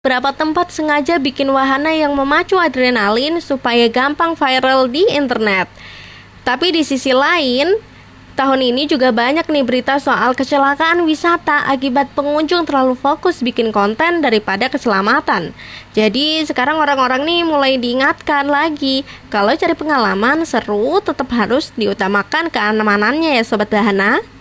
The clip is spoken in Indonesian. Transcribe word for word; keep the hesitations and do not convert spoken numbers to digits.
Beberapa tempat sengaja bikin wahana yang memacu adrenalin supaya gampang viral di internet. Tapi di sisi lain, tahun ini juga banyak nih berita soal kecelakaan wisata akibat pengunjung terlalu fokus bikin konten daripada keselamatan. Jadi sekarang orang-orang nih mulai diingatkan lagi, kalau cari pengalaman seru tetap harus diutamakan keamanannya ya Sobat Bahana.